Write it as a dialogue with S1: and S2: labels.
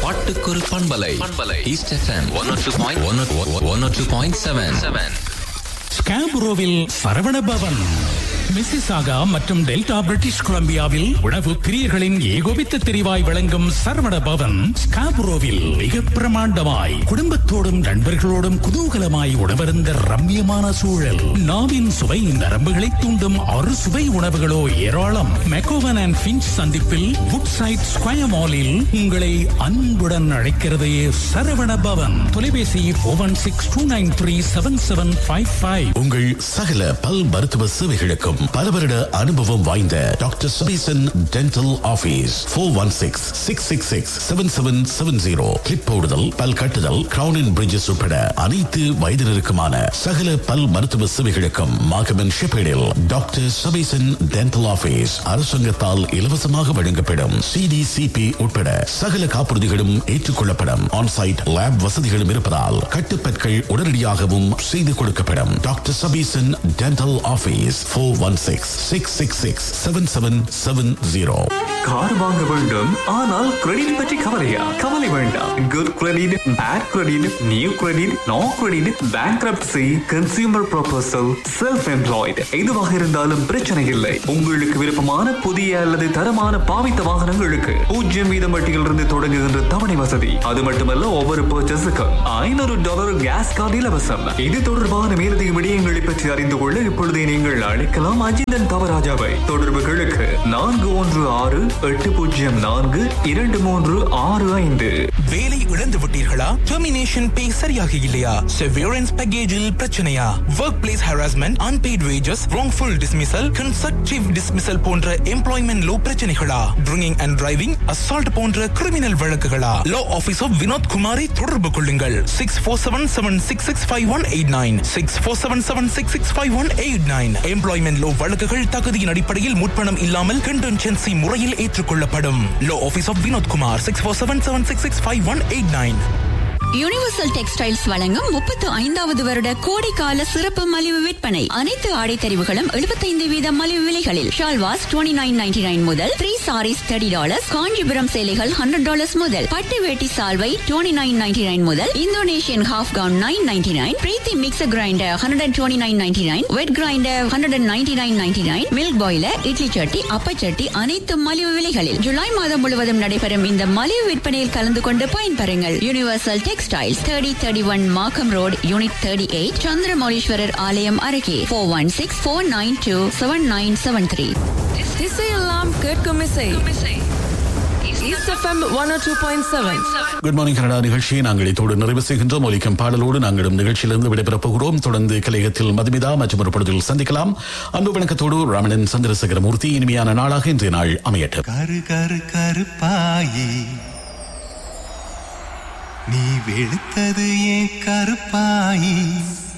S1: பாட்டுக்கொரு பண்பலை east FM 102.7.
S2: ஸ்காபுரோவில் Saravana Pawan, Mississauga மற்றும் delta British கொலம்பியாவில் உணவு பிரியர்களின் ஏகோபித்த தெரிவாய் விளங்கும் சரவண பவன் ஸ்காபுரோவில் மிக பிரமாண்டமாய் குடும்பத்தோடும் நண்பர்களோடும் குதூகலமாய் உணவருந்த ரம்மியமான சூழல். நாவின் சுவை நரம்புகளை தூண்டும் அறு சுவை உணவுகளோ ஏராளம். மெக்கோவன் அண்ட் பிஞ்ச் சந்திப்பில் வுட்சைட் ஸ்கொயர் மாலில் உங்களை அன்புடன் அழைக்கிறது சரவண பவன். தொலைபேசி 4162937755.
S3: உங்கள் சகல பல் மருத்துவ சேவைகளுக்கும் பல வருட அனுபவம் வாய்ந்த doctor Sabesan dental office 416-666-7770. Clip போடுதல், பல் கட்டுதல், கிரவுன் அண்ட் பிரிட்ஜஸ் உட்பட அனைத்து வயதினருக்குமான சகல பல் மருத்துவ சேவைகளுக்கும் மாகமன் ஷெப்பேடில் டாக்டர் சபீசன் டென்டல் ஆபீஸ் அரசாங்கத்தால் இலவசமாக வழங்கப்படும் CDCP உட்பட சகல காப்புறுதிகளும் ஏற்றுக்கொள்ளப்படும். ஆன்சைட் லேப் வசதிகளும் இருப்பதால் கட்டுப்பற்கள் உடனடியாகவும் செய்து கொடுக்கப்படும். Doctor Sabesan dental office 416-666-7770.
S4: Car வாங்க வேண்டும், ஆனால் கிரெடிட் பற்றி கவலையா? கவலை வேண்டாம். Good credit, bad credit, new credit, no credit, bankruptcy, consumer proposal, self employed, எதுவாக இருந்தாலும் பிரச்சனை இல்லை. உங்களுக்கு விருப்பமான புதிய அல்லது தரமான பாவித்த வாகனங்களுக்கு 0% வட்டியிலிருந்து தொடங்குகின்ற தவணை வசதி. அது மட்டுமல்ல, ஒவ்வொரு பர்ச்சேஸுக்கும் $500 கேஸ் கார்டு இலவசம். இது தொடர்பான மேலதிக விடயங்களை பற்றி அறிந்து கொள்ள இப்பொழுதே நீங்கள் அழைக்கலாம் அஜிந்தன் தவராஜாவை. தொடர்புகளுக்கு 416-804-2365.
S5: வேலை இழந்து விட்டீர்களா? டெர்மினேஷன் பே சரியாக இல்லையா? செவரன்ஸ் பேக்கேஜில் பிரச்சனையா? Work place harassment, unpaid wages, wrongful dismissal, constructive dismissal போன்ற employment low பிரச்சனைகளா? Drinking and driving, assault போன்ற criminal வழக்குகளா? Law office of Vinod குமாரை தொடர்பு கொள்ளுங்கள். 6477665189 6477665189. எம்ப்ளாய்மெண்ட் லோ வழக்குகள் தகுதியின் அடிப்படையில் முற்பணம் இல்லாமல் கண்டென்சென்சி முறையில் ஏற்றுக்கொள்ளப்படும். Low office of Vinod Kumar 6477665189.
S6: Universal textiles வழங்கும் 35வது வருட கோடைக்கால சிறப்பு மலிவு விற்பனை. அனைத்து ஆடை தெரிவுகளும் 75% மலிவு விலைகளில். ஷால்வாஸ் $29.99 முதல், 3 sarees $30, காஞ்சிபுரம் சேலைகள் $100 முதல், பட்டு வேட்டி சால்வை $29.99 முதல், இந்தோனேஷியன் ஹாஃப் கவுன் $9.99, பிரீத்தி mixer grinder $129.99, wet grinder $199.99, milk boiler, idli சட்டி, அப்பச்சட்டி அனைத்து மலிவு விலைகளில். ஜூலை மாதம் முழுவதும் நடைபெறும் இந்த மலிவு விற்பனையில் கலந்து கொண்டு பயன்பெறுங்கள். Universal textiles 3031 Markham Road, Unit 38, Chandramouleeswarar ஆலயம் அருகே. 416-492-7973.
S7: திசையெல்லாம் கேட்கும் இசை east FM 102.7.
S3: Good morning Canada நிகழ்ச்சியை நாங்கள் இதோடு நிறைவு செய்கின்றோம். ஒலிக்கும் பாடலோடு நாங்களும் நிகழ்ச்சியிலிருந்து விடைபெறப் போகிறோம். தொடர்ந்து கலையகத்தில் மதுமிதா மற்றும் ஒரு பொழுதில் சந்திக்கலாம். அன்பு வணக்கத்தோடு ராமணன் சந்திரசேகரமூர்த்தி. இனிமையான நாளாக இன்றைய நாள் அமையட்டும்.
S8: கரு கரு கருப்பாயி நீ வெளுத்தது ஏன் கருப்பாயி?